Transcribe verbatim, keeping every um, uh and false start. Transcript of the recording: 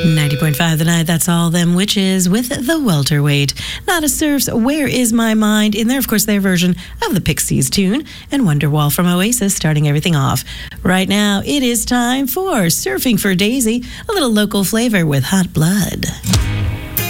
ninety point five The Night, that's all them witches with the welterweight. Nada Surf's Where Is My Mind? In there, of course, their version of the Pixies tune, and Wonderwall from Oasis starting everything off. Right now, it is time for Surfing for Daisy, a little local flavor with Hot Blood.